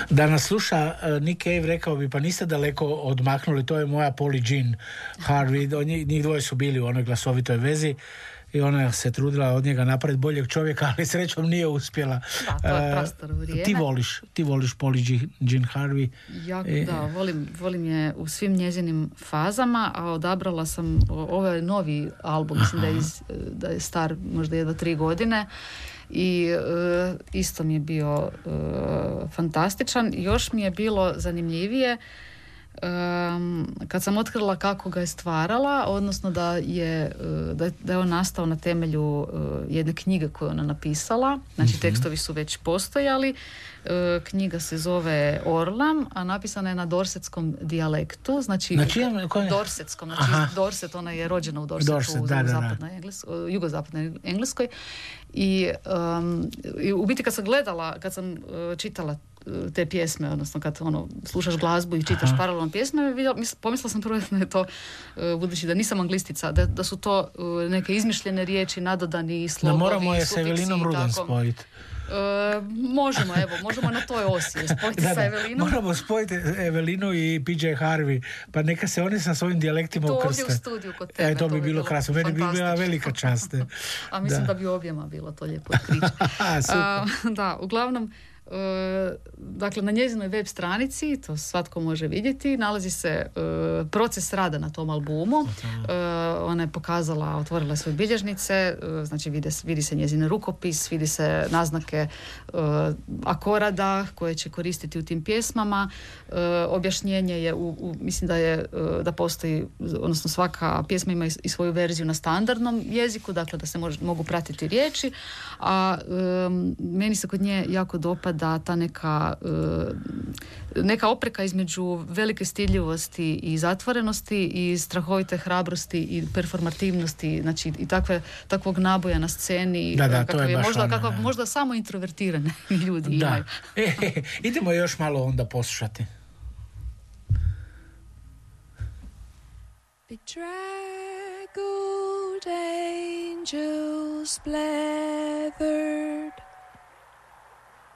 Da nas sluša Nick Cave, rekao bi, pa niste daleko odmaknuli, to je moja Polly Jean Harvey, njih dvoje su bili u onoj glasovitoj vezi i ona se trudila od njega napraviti boljeg čovjeka, ali srećom nije uspjela. Da, to je prastaro vrijeme. Ti voliš Polly Jean Harvey? Da, volim je u svim njezinim fazama, a odabrala sam ovaj novi album, mislim da je star možda 1-3 godine i isto mi je bio fantastičastičan. Još mi je bilo zanimljivije kad sam otkrila kako ga je stvarala, odnosno da je on nastao na temelju jedne knjige koju ona napisala, znači tekstovi su već postojali. Knjiga se zove Orlam, a napisana je na dorsetskom dijalektu, znači dorsetskom, znači Dorset, ona je rođena u Dorsetu, u jugozapadnoj Engleskoj i u biti kad sam čitala te pjesme, odnosno kad slušaš glazbu i čitaš paralelno pjesme, pomislila sam prvo da je to, budući da nisam anglistica, da su to neke izmišljene riječi, nadodani slogovi, moramo je s Evelinom Rudan spojiti. Možemo na toj osi spojiti sa Evelinom. Moramo spojiti Evelinu i PJ Harvey, pa neka se oni sa svojim dijalektima ukrste. To ovdje u studiju kod tebe. To bi bilo krasno. Meni bi bila velika čast. A mislim da bi objema bilo to lijepo otkriće. Da, uglavnom, dakle, na njezinoj web stranici, to svatko može vidjeti, nalazi se proces rada na tom albumu. Ona je pokazala, otvorila svoje bilježnice, znači vidi se njezin rukopis, vidi se naznake akorada koje će koristiti u tim pjesmama. Objašnjenje je, mislim da postoji, odnosno svaka pjesma ima i svoju verziju na standardnom jeziku, dakle da se mogu pratiti riječi, a meni se kod nje jako dopada ta neka opreka između velike stidljivosti i zatvorenosti i strahovite hrabrosti i performativnosti, znači i takvog naboja na sceni, kakav je možda samo introvertirani ljudi imaju. Idemo još malo onda poslušati. Bedraggled angels, blathered